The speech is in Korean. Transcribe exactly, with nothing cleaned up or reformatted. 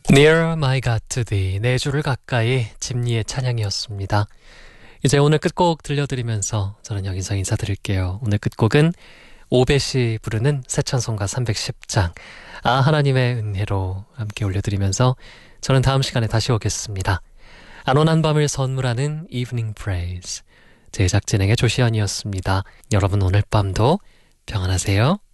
Near My God to Thee, 네 줄을 가까이 집리의 찬양이었습니다. 이제 오늘 끝곡 들려드리면서 저는 여기서 인사드릴게요. 오늘 끝곡은 오벳이 부르는 새 찬송가 삼백십 장 아 하나님의 은혜로 함께 올려드리면서 저는 다음 시간에 다시 오겠습니다. 안온한 밤을 선물하는 Evening Praise, 제작 진행의 조시연이었습니다. 여러분 오늘 밤도 평안하세요.